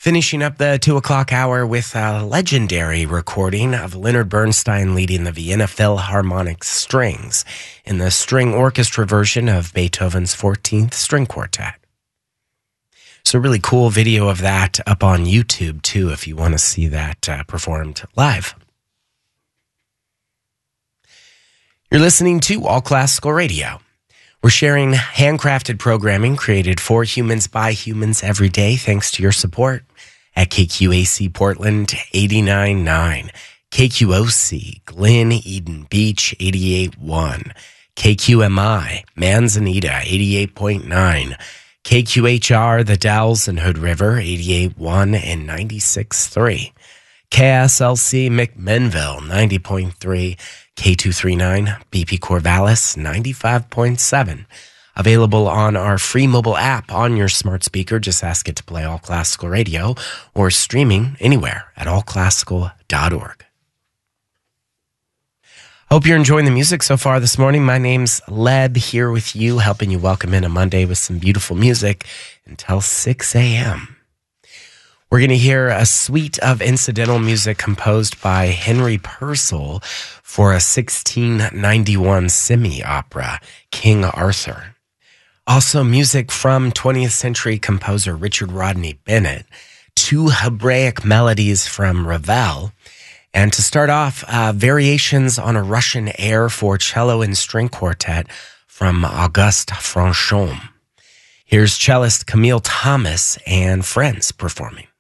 Finishing up the 2 o'clock hour with a legendary recording of Leonard Bernstein leading the Vienna Philharmonic Strings in the string orchestra version of Beethoven's 14th String Quartet. So a really cool video of that up on YouTube, too, if you want to see that performed live. You're listening to All Classical Radio. We're sharing handcrafted programming created for humans by humans every day, thanks to your support at KQAC Portland 89.9, KQOC Glen Eden Beach 88.1, KQMI Manzanita 88.9, KQHR The Dalles and Hood River 88.1 and 96.3, KSLC McMinnville 90.3, K239 BP Corvallis 95.7. Available on our free mobile app on your smart speaker. Just ask it to play All Classical Radio, or streaming anywhere at allclassical.org. Hope you're enjoying the music so far this morning. My name's Leb, here with you, helping you welcome in a Monday with some beautiful music until 6 a.m. We're going to hear a suite of incidental music composed by Henry Purcell for a 1691 semi-opera, King Arthur. Also music from 20th century composer Richard Rodney Bennett, 2 Hebraic melodies from Ravel, and to start off, variations on a Russian air for cello and string quartet from Auguste Franchomme. Here's cellist Camille Thomas and friends performing.